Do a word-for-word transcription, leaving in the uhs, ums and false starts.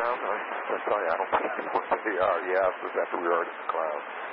sound? I, I tell you, I don't think I know what they are. Yeah, it was after we were already in the clouds.